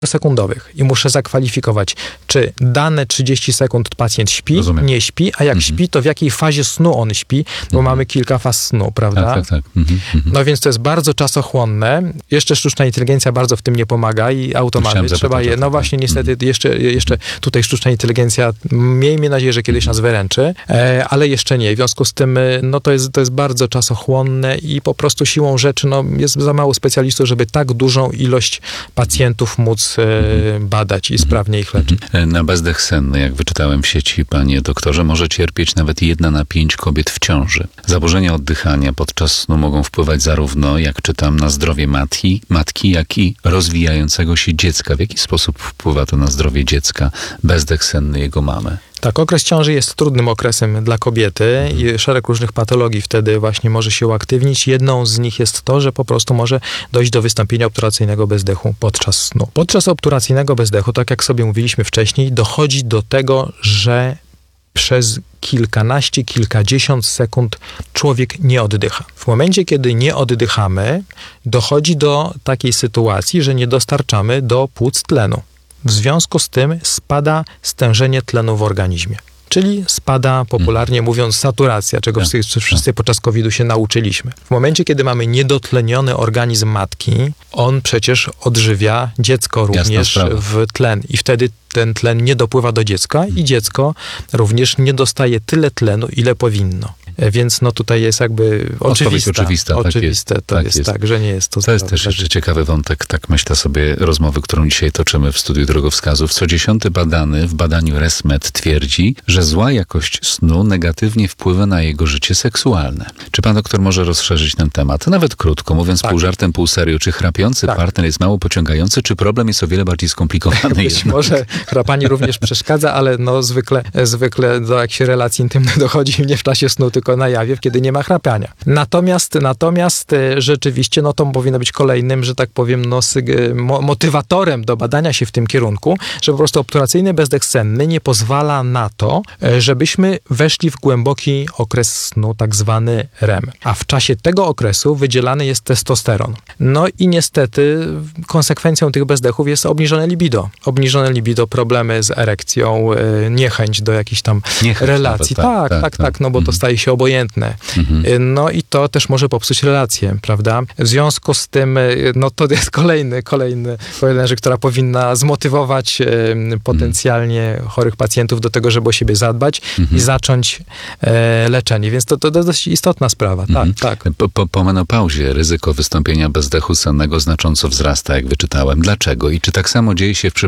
sekundowych i muszę zakwalifikować, czy dane 30 sekund pacjent śpi, Rozumiem. nie śpi, a jak śpi, to w jakiej fazie snu on śpi, bo mamy kilka faz snu, prawda? Tak. No więc to jest bardzo czasochłonne. Jeszcze sztuczna inteligencja bardzo w tym nie pomaga i automaty trzeba je, no właśnie niestety jeszcze tutaj sztuczna inteligencja, miejmy nadzieję, że kiedyś nas wyręczy, ale jeszcze nie. W związku z tym, no to jest bardzo czasochłonne i po prostu siłą rzeczy, no jest za mało specjalistów, żeby tak dużą ilość pacjentów móc badać i sprawnie ich leczyć. Na bezdech senny, jak wyczytałem w sieci, panie doktorze, może cierpieć nawet 1 na 5 kobiet w ciąży. Zaburzenia oddychania podczas snu mogą wpływać zarówno, jak czytam, na zdrowie matki, jak i rozwijającego się dziecka. W jaki sposób wpływa to na zdrowie dziecka bezdech senny jego mamy? Tak, okres ciąży jest trudnym okresem dla kobiety i szereg różnych patologii wtedy właśnie może się uaktywnić. Jedną z nich jest to, że po prostu może dojść do wystąpienia obturacyjnego bezdechu podczas snu. Podczas obturacyjnego bezdechu, tak jak sobie mówiliśmy wcześniej, dochodzi do tego, że przez kilkanaście, kilkadziesiąt sekund człowiek nie oddycha. W momencie, kiedy nie oddychamy, dochodzi do takiej sytuacji, że nie dostarczamy do płuc tlenu. W związku z tym spada stężenie tlenu w organizmie. Czyli spada, popularnie mówiąc, saturacja, czego wszyscy podczas COVID-u się nauczyliśmy. W momencie, kiedy mamy niedotleniony organizm matki, on przecież odżywia dziecko również w tlen i wtedy ten tlen nie dopływa do dziecka i dziecko również nie dostaje tyle tlenu, ile powinno. Więc no tutaj jest jakby oczywiste. To jest tak, że nie jest to. To jest też jeszcze ciekawy wątek, tak myślę sobie, rozmowy, którą dzisiaj toczymy w Studiu Drogowskazów. Co 10. badany w badaniu ResMed twierdzi, że zła jakość snu negatywnie wpływa na jego życie seksualne. Czy pan doktor może rozszerzyć ten temat? Nawet krótko, mówiąc pół żartem, pół serio. Czy chrapiący partner jest mało pociągający, czy problem jest o wiele bardziej skomplikowany? Być może chrapanie również przeszkadza, ale no zwykle jak się relacji intymnych dochodzi nie w czasie snu, tylko na jawie, kiedy nie ma chrapiania. Natomiast rzeczywiście, no to powinno być kolejnym, że tak powiem, motywatorem do badania się w tym kierunku, że po prostu obturacyjny bezdech senny nie pozwala na to, żebyśmy weszli w głęboki okres snu, tak zwany REM. A w czasie tego okresu wydzielany jest testosteron. No i niestety konsekwencją tych bezdechów jest obniżone libido. Obniżone libido, problemy z erekcją, niechęć do jakichś tam relacji. Nawet, tak, no bo to staje się obojętne. No i to też może popsuć relacje, prawda? W związku z tym, no to jest kolejna rzecz, która powinna zmotywować potencjalnie chorych pacjentów do tego, żeby o siebie zadbać i zacząć leczenie. Więc to dość istotna sprawa. Tak. Po menopauzie ryzyko wystąpienia bezdechu sennego znacząco wzrasta, jak wyczytałem. Dlaczego? I czy tak samo dzieje się w przypadku